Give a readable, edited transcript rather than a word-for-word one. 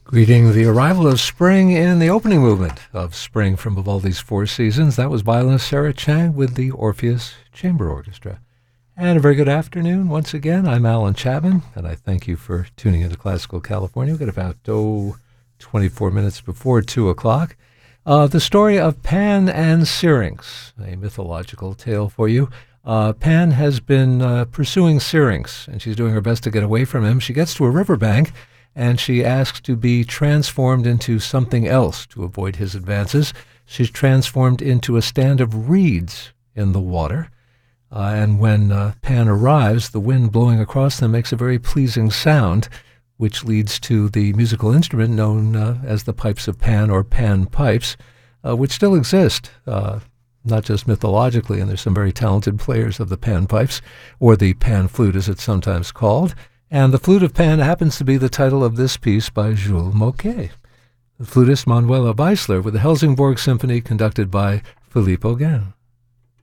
Greeting the arrival of spring in the opening movement of Spring from Vivaldi's Four Seasons. That was violinist Sarah Chang with the Orpheus Chamber Orchestra. And a very good afternoon once again. I'm Alan Chapman, and I thank you for tuning into Classical California. We've got about 24 minutes before 2 o'clock. The story of Pan and Syrinx, a mythological tale for you. Pan has been pursuing Syrinx, and she's doing her best to get away from him. She gets to a riverbank, and she asks to be transformed into something else to avoid his advances. She's transformed into a stand of reeds in the water. And when Pan arrives, the wind blowing across them makes a very pleasing sound, which leads to the musical instrument known as the pipes of Pan or Pan pipes, which still exist, not just mythologically, and there's some very talented players of the Pan pipes, or the Pan flute as it's sometimes called. And The Flute of Pan happens to be the title of this piece by Jules Moquet. The flutist Manuela Weissler with the Helsingborg Symphony conducted by Philippe Auguin.